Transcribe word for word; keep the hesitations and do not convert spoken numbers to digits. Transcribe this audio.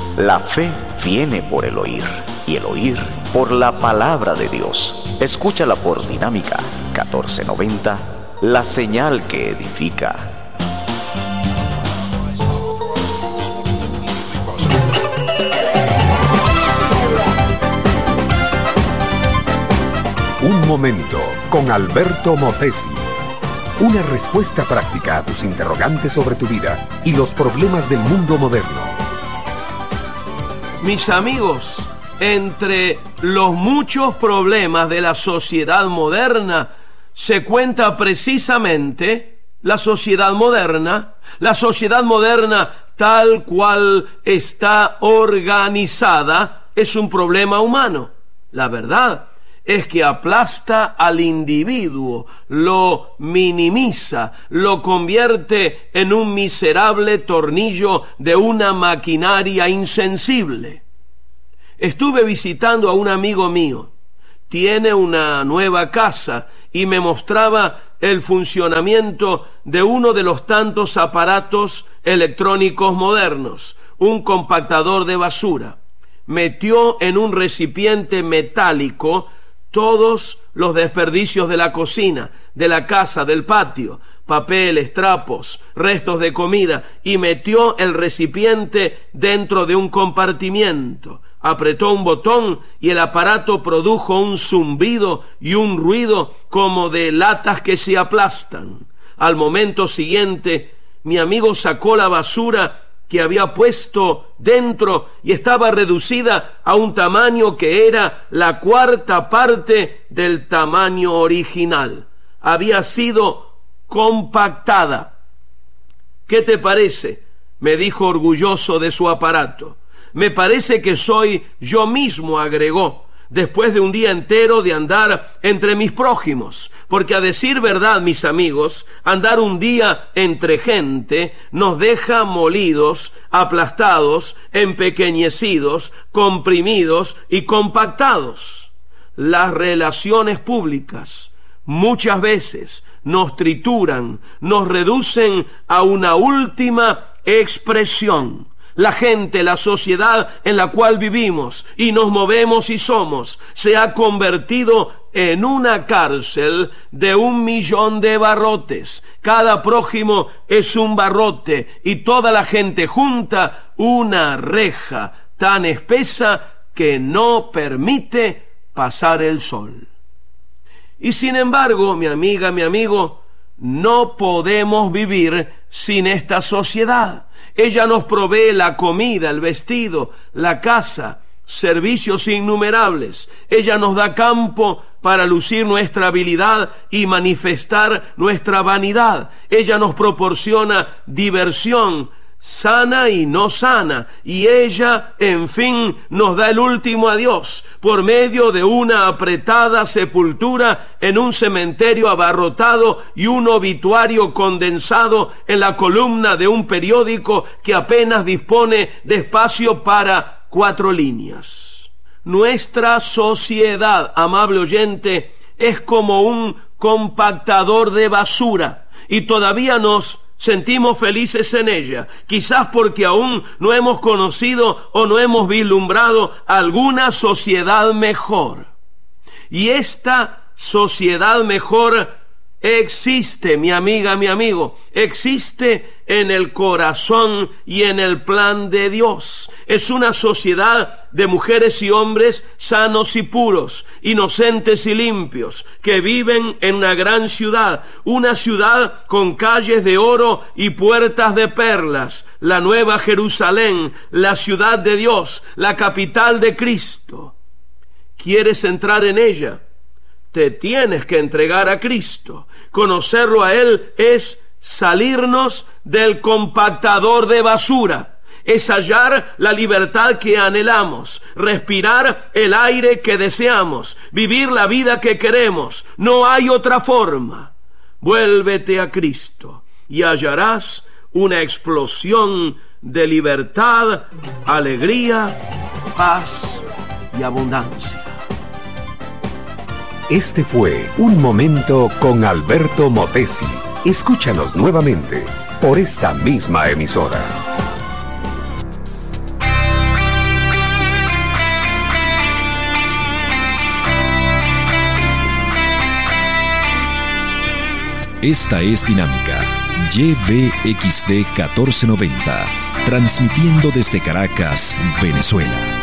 La fe viene por el oír, y el oír por la palabra de Dios. Escúchala por Dinámica catorce noventa, la señal que edifica. Un momento con Alberto Motesi. Una respuesta práctica a tus interrogantes sobre tu vida y los problemas del mundo moderno. Mis amigos, entre los muchos problemas de la sociedad moderna se cuenta precisamente la sociedad moderna, la sociedad moderna tal cual está organizada, es un problema humano. La verdad es que aplasta al individuo, lo minimiza, lo convierte en un miserable tornillo de una maquinaria insensible. Estuve visitando a un amigo mío. Tiene una nueva casa y me mostraba el funcionamiento de uno de los tantos aparatos electrónicos modernos, un compactador de basura. Metió en un recipiente metálico todos los desperdicios de la cocina, de la casa, del patio, papeles, trapos, restos de comida, y metió el recipiente dentro de un compartimiento. Apretó un botón y el aparato produjo un zumbido y un ruido como de latas que se aplastan. Al momento siguiente, mi amigo sacó la basura que había puesto dentro y estaba reducida a un tamaño que era la cuarta parte del tamaño original. Había sido compactada. ¿Qué te parece?, me dijo orgulloso de su aparato. Me parece que soy yo mismo, agregó, después de un día entero de andar entre mis prójimos, porque a decir verdad, mis amigos, andar un día entre gente nos deja molidos, aplastados, empequeñecidos, comprimidos y compactados. Las relaciones públicas muchas veces nos trituran, nos reducen a una última expresión. La gente, la sociedad en la cual vivimos y nos movemos y somos, se ha convertido en una cárcel de un millón de barrotes. Cada prójimo es un barrote y toda la gente junta una reja tan espesa que no permite pasar el sol. Y sin embargo, mi amiga, mi amigo, no podemos vivir sin esta sociedad. Ella nos provee la comida, el vestido, la casa, servicios innumerables. Ella nos da campo para lucir nuestra habilidad y manifestar nuestra vanidad. Ella nos proporciona diversión sana y no sana, y ella, en fin, nos da el último adiós por medio de una apretada sepultura en un cementerio abarrotado y un obituario condensado en la columna de un periódico que apenas dispone de espacio para cuatro líneas. Nuestra sociedad, amable oyente, es como un compactador de basura y todavía nos sentimos felices en ella, quizás porque aún no hemos conocido o no hemos vislumbrado alguna sociedad mejor. Y esta sociedad mejor existe, mi amiga, mi amigo, existe en el corazón y en el plan de Dios. Es una sociedad de mujeres y hombres sanos y puros, inocentes y limpios, que viven en una gran ciudad, una ciudad con calles de oro y puertas de perlas, la Nueva Jerusalén, la ciudad de Dios, la capital de Cristo. ¿Quieres entrar en ella? Te tienes que entregar a Cristo. Conocerlo a Él es salirnos del compactador de basura, es hallar la libertad que anhelamos, respirar el aire que deseamos, vivir la vida que queremos. No hay otra forma. Vuélvete a Cristo y hallarás una explosión de libertad, alegría, paz y abundancia. Este fue Un Momento con Alberto Motesi. Escúchanos nuevamente por esta misma emisora. Esta es Dinámica Y V X D catorce noventa, transmitiendo desde Caracas, Venezuela.